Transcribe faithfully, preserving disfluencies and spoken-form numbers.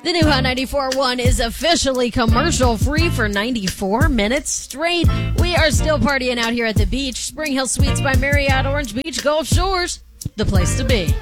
The new Hot ninety-four point one is officially commercial-free for ninety-four minutes straight. We are still partying out here at the beach. Spring Hill Suites by Marriott Orange Beach Gulf Shores, the place to be.